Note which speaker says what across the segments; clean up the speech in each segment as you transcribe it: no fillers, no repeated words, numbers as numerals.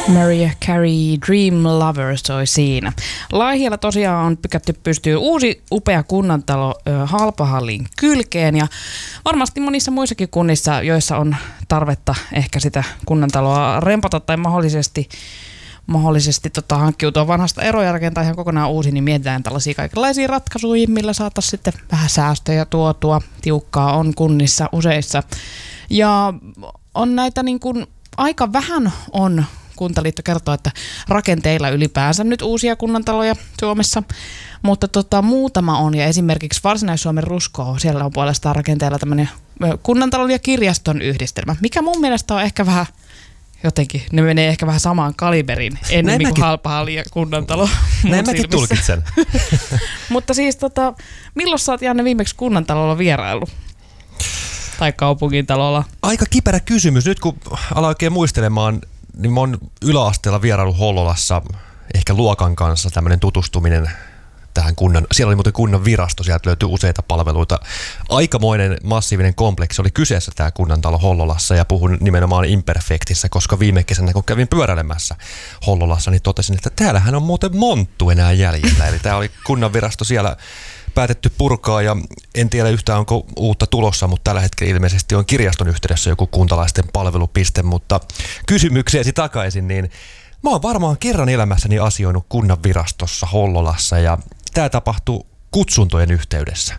Speaker 1: Mariah Carey, Dream Lover soi siinä. Laihialla tosiaan on pykätty pystyyn uusi upea kunnantalo Halpahallin kylkeen ja varmasti monissa muissakin kunnissa, joissa on tarvetta ehkä sitä kunnantaloa rempata tai mahdollisesti hankkiutua vanhasta eroja ja rakentaa ihan kokonaan uusi, niin mietitään tällaisia kaikenlaisia ratkaisuja, millä saataisiin sitten vähän säästöjä tuotua. Tiukkaa on kunnissa useissa. Ja on näitä niin kuin, aika vähän on, Kuntaliitto kertoo, että rakenteilla ylipäänsä nyt uusia kunnantaloja Suomessa, mutta muutama on, ja esimerkiksi Varsinais-Suomen Rusko, siellä on puolestaan rakenteilla tämmöinen kunnantalon ja kirjaston yhdistelmä, mikä mun mielestä on ehkä vähän jotenkin, ne menee ehkä vähän samaan kaliberin enemmän kuin Halpahalli ja kunnantalo.
Speaker 2: Näin mäkin tulkitsen.
Speaker 1: Mutta siis milloin sä oot, Janne, viimeksi kunnantalolla vieraillut? Tai kaupungintalolla? Aika
Speaker 2: kiperä kysymys. Nyt kun aloin oikein muistelemaan, niin mä oon yläasteella vierailu Hollolassa ehkä luokan kanssa tämmöinen tutustuminen tähän siellä oli muuten kunnan virasto, sieltä löytyi useita palveluita. Aikamoinen massiivinen kompleksi oli kyseessä tämä kunnantalo Hollolassa ja puhun nimenomaan imperfektissä, koska viime kesänä kun kävin pyöräilemässä Hollolassa, niin totesin, että täällähän on muuten monttu enää jäljellä. Eli tämä oli kunnan virasto siellä päätetty purkaa ja en tiedä yhtään onko uutta tulossa, mutta tällä hetkellä ilmeisesti on kirjaston yhteydessä joku kuntalaisten palvelupiste, mutta kysymykseesi takaisin, niin mä oon varmaan kerran elämässäni asioinut kunnan virastossa Hollolassa ja tämä tapahtui kutsuntojen yhteydessä.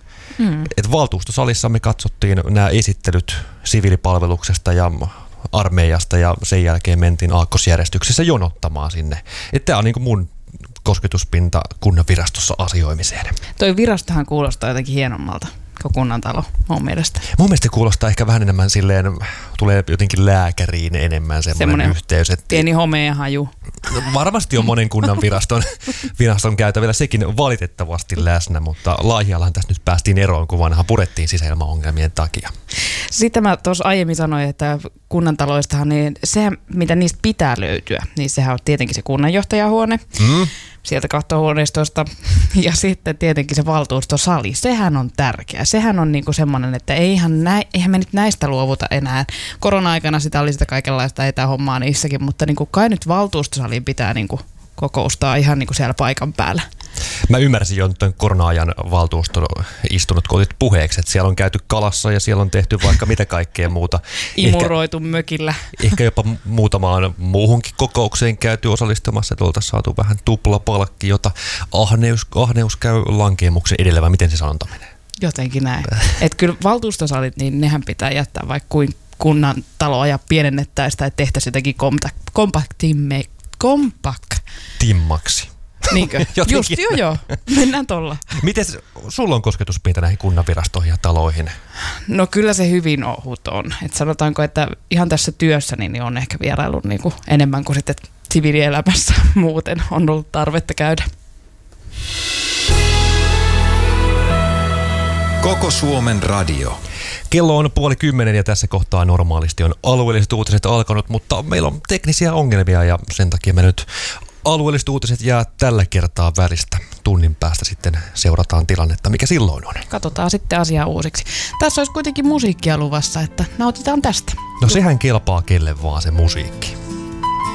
Speaker 2: Et valtuustosalissa me katsottiin nämä esittelyt siviilipalveluksesta ja armeijasta ja sen jälkeen mentiin aakkosjärjestyksessä jonottamaan sinne. Tämä on niin kuin mun kosketuspinta kunnan virastossa asioimiseen.
Speaker 1: Toi virastohan kuulostaa jotenkin hienommalta kuin kunnantalo mun mielestä.
Speaker 2: Mun mielestä kuulostaa ehkä vähän enemmän silleen, tulee jotenkin lääkäriin enemmän semmoinen yhteys. Että
Speaker 1: pieni homea haju.
Speaker 2: Varmasti on monen kunnan viraston käytävillä sekin valitettavasti läsnä, mutta Laihiallahan tässä nyt päästiin eroon, kun vanha purettiin sisäilmaongelmien takia.
Speaker 1: Sitten mä tuossa aiemmin sanoin, että kunnantaloistahan, niin sehän, mitä niistä pitää löytyä, niin sehän on tietenkin se kunnanjohtajahuone. Sieltä kattohuoneistosta ja sitten tietenkin se valtuustosali. Sehän on tärkeä. Sehän on niinku semmoinen, että eihän me nyt näistä luovuta enää. Korona-aikana sitä oli sitä kaikenlaista etähommaa niissäkin, mutta niinku kai nyt valtuustosaliin pitää niinku kokoustaa ihan niinku siellä paikan päällä.
Speaker 2: Mä ymmärsin jo tämän korona-ajan valtuuston istunut kotit puheeksi, että siellä on käyty kalassa ja siellä on tehty vaikka mitä kaikkea muuta.
Speaker 1: Imuroitu mökillä.
Speaker 2: Ehkä jopa muutamaan muuhunkin kokoukseen käyty osallistumassa, että oltaisiin saatu vähän tuplapalkki, jota ahneus käy lankeemuksen edellä, vai miten se sanonta menee?
Speaker 1: Jotenkin näin. Että kyllä valtuustosalit, niin nehän pitää jättää vaikka kuin kunnan taloa ja pienennettäisiin tai tehtäisiin jotenkin
Speaker 2: kompaktimmaksi.
Speaker 1: Niinkö? Just joo. Mennään tolla.
Speaker 2: Miten sulla on kosketuspinta näihin kunnanvirastoihin ja taloihin?
Speaker 1: No kyllä se hyvin ohut on. Et sanotaanko, että ihan tässä työssäni niin on ehkä vieraillut niinku enemmän kuin sitten siviilielämässä muuten on ollut tarvetta käydä.
Speaker 3: Koko Suomen radio.
Speaker 2: Kello on 9:30 ja tässä kohtaa normaalisti on alueelliset uutiset alkanut, mutta meillä on teknisiä ongelmia ja sen takia me nyt alueelliset uutiset jää tällä kertaa välistä. Tunnin päästä sitten seurataan tilannetta, mikä silloin on.
Speaker 1: Katsotaan sitten asiaa uusiksi. Tässä olisi kuitenkin musiikkia luvassa, että nautitaan tästä.
Speaker 2: No sehän kelpaa kelle vaan se musiikki.